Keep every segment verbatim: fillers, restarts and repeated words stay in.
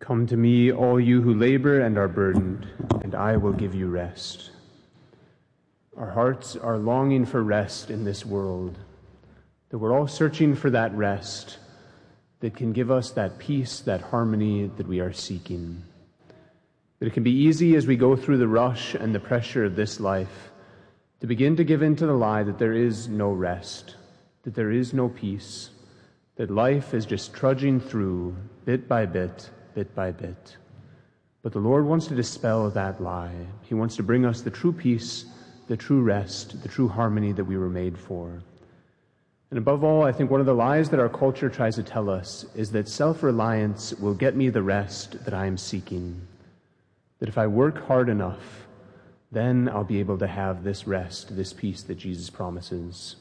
Come to me, all you who labor and are burdened, and I will give you rest. Our hearts are longing for rest in this world, that we're all searching for that rest that can give us that peace, that harmony that we are seeking. That it can be easy as we go through the rush and the pressure of this life to begin to give in to the lie that there is no rest, that there is no peace, that life is just trudging through bit by bit, bit by bit. But the Lord wants to dispel that lie. He wants to bring us the true peace, the true rest, the true harmony that we were made for. And above all, I think one of the lies that our culture tries to tell us is that self-reliance will get me the rest that I am seeking. That if I work hard enough, then I'll be able to have this rest, this peace that Jesus promises.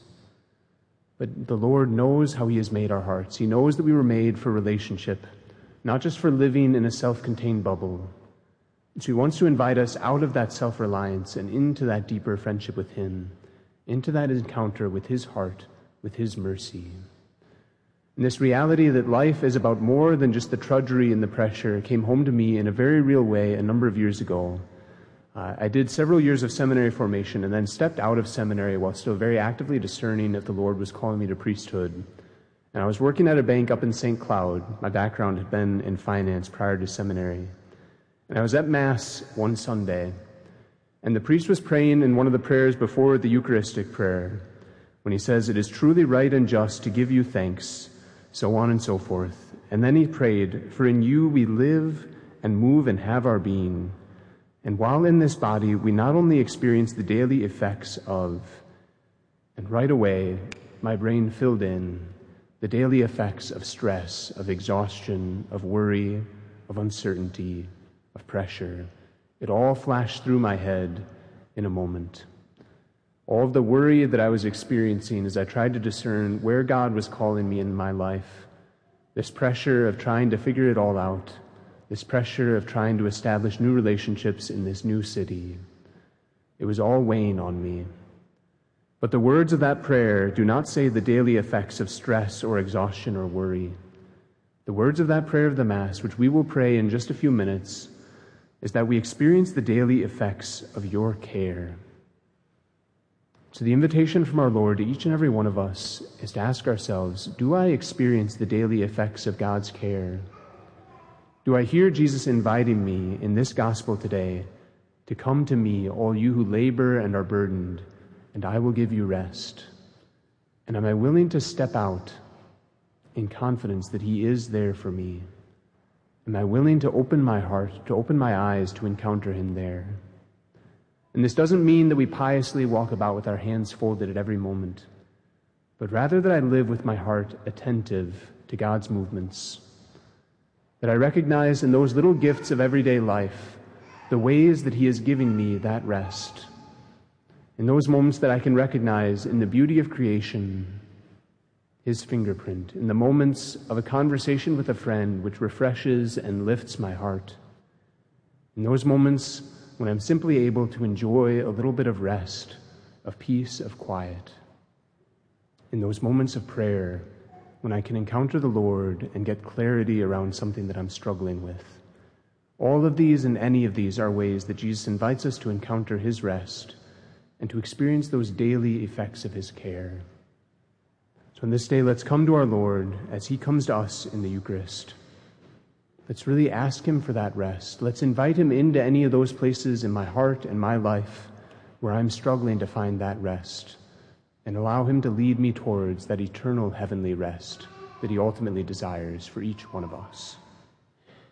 But the Lord knows how He has made our hearts. He knows that we were made for relationship, not just for living in a self-contained bubble. So He wants to invite us out of that self-reliance and into that deeper friendship with Him, into that encounter with His heart, with His mercy. And this reality that life is about more than just the trudgery and the pressure came home to me in a very real way a number of years ago. Uh, I did several years of seminary formation and then stepped out of seminary while still very actively discerning if the Lord was calling me to priesthood. And I was working at a bank up in Saint Cloud. My background had been in finance prior to seminary. And I was at Mass one Sunday, and the priest was praying in one of the prayers before the Eucharistic prayer, when he says, "It is truly right and just to give you thanks," so on and so forth. And then he prayed, "For in you we live and move and have our being. And while in this body, we not only experience the daily effects of," and right away, my brain filled in, the daily effects of stress, of exhaustion, of worry, of uncertainty, of pressure. It all flashed through my head in a moment. All of the worry that I was experiencing as I tried to discern where God was calling me in my life, this pressure of trying to figure it all out, this pressure of trying to establish new relationships in this new city, it was all weighing on me. But the words of that prayer do not say the daily effects of stress or exhaustion or worry. The words of that prayer of the Mass, which we will pray in just a few minutes, is that we experience the daily effects of your care. So the invitation from our Lord to each and every one of us is to ask ourselves, do I experience the daily effects of God's care? Do I hear Jesus inviting me in this gospel today to come to me, all you who labor and are burdened, and I will give you rest? And am I willing to step out in confidence that He is there for me? Am I willing to open my heart, to open my eyes to encounter Him there? And this doesn't mean that we piously walk about with our hands folded at every moment, but rather that I live with my heart attentive to God's movements, that I recognize in those little gifts of everyday life the ways that He is giving me that rest. In those moments that I can recognize in the beauty of creation, His fingerprint, in the moments of a conversation with a friend which refreshes and lifts my heart, in those moments when I'm simply able to enjoy a little bit of rest, of peace, of quiet, in those moments of prayer when I can encounter the Lord and get clarity around something that I'm struggling with. All of these and any of these are ways that Jesus invites us to encounter His rest and to experience those daily effects of His care. So on this day, let's come to our Lord as He comes to us in the Eucharist. Let's really ask Him for that rest. Let's invite Him into any of those places in my heart and my life where I'm struggling to find that rest, and allow Him to lead me towards that eternal heavenly rest that He ultimately desires for each one of us.